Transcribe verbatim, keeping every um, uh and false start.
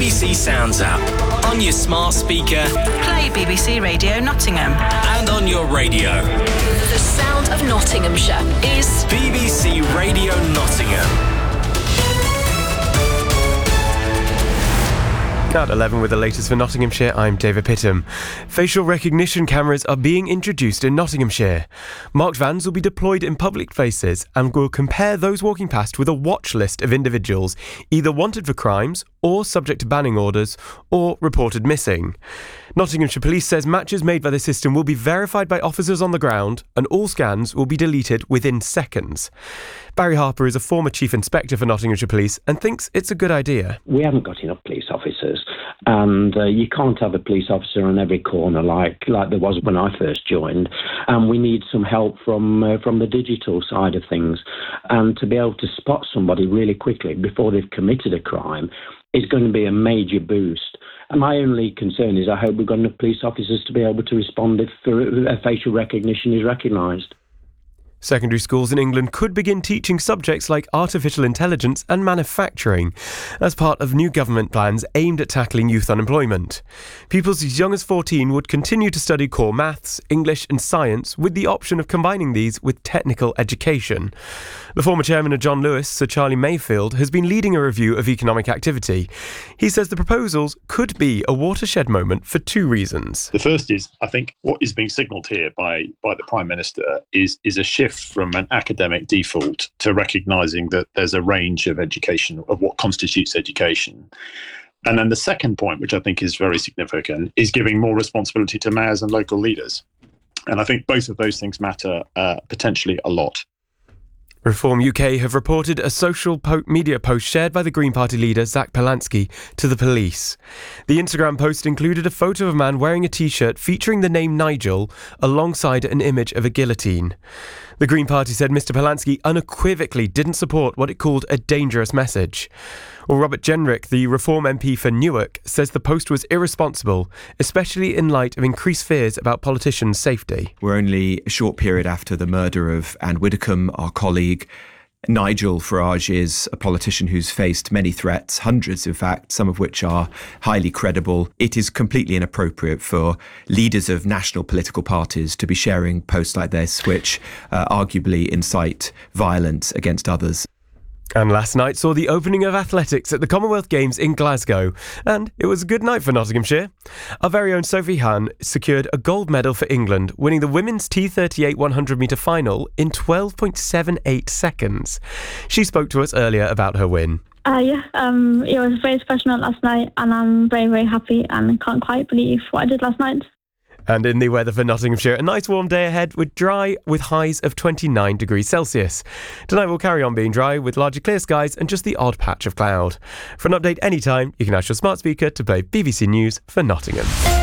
B C Sounds app, on your smart speaker, play B B C Radio Nottingham, and on your radio. The sound of Nottinghamshire is B B C Radio Nottingham. At eleven with the latest for Nottinghamshire, I'm David Pittham. Facial recognition cameras are being introduced in Nottinghamshire. Marked vans will be deployed in public places and will compare those walking past with a watch list of individuals either wanted for crimes or subject to banning orders or reported missing. Nottinghamshire Police says matches made by the system will be verified by officers on the ground and all scans will be deleted within seconds. Barry Harper is a former Chief Inspector for Nottinghamshire Police and thinks it's a good idea. We haven't got enough police officers and uh, you can't have a police officer on every corner like, like there was when I first joined, and we need some help from, uh, from the digital side of things, and to be able to spot somebody really quickly before they've committed a crime is going to be a major boost. And my only concern is I hope we've got enough police officers to be able to respond if uh, facial recognition is recognised. Secondary schools in England could begin teaching subjects like artificial intelligence and manufacturing as part of new government plans aimed at tackling youth unemployment. Pupils as young as fourteen would continue to study core maths, English and science with the option of combining these with technical education. The former chairman of John Lewis, Sir Charlie Mayfield, has been leading a review of economic activity. He says the proposals could be a watershed moment for two reasons. The first is, I think, what is being signalled here by, by the Prime Minister is, is a shift from an academic default to recognising that there's a range of education, of what constitutes education. And then the second point, which I think is very significant, is giving more responsibility to mayors and local leaders. And I think both of those things matter uh, potentially a lot. Reform U K have reported a social po- media post shared by the Green Party leader Zach Polansky to the police. The Instagram post included a photo of a man wearing a t-shirt featuring the name Nigel alongside an image of a guillotine. The Green Party said Mr Polansky unequivocally didn't support what it called a dangerous message. Well, Robert Jenrick, the Reform M P for Newark, says the post was irresponsible, especially in light of increased fears about politicians' safety. We're only a short period after the murder of Anne Widdecombe, our colleague. Nigel Farage is a politician who's faced many threats, hundreds in fact, some of which are highly credible. It is completely inappropriate for leaders of national political parties to be sharing posts like this, which uh, arguably incite violence against others. And last night saw the opening of athletics at the Commonwealth Games in Glasgow. And it was a good night for Nottinghamshire. Our very own Sophie Hahn secured a gold medal for England, winning the women's T thirty-eight one hundred metre final in twelve point seven eight seconds. She spoke to us earlier about her win. Uh, yeah, um, it was very special last night and I'm very, very happy and can't quite believe what I did last night. And in the weather for Nottinghamshire, a nice warm day ahead with dry with highs of twenty-nine degrees Celsius. Tonight will carry on being dry with largely clear skies and just the odd patch of cloud. For an update anytime, you can ask your smart speaker to play B B C News for Nottingham.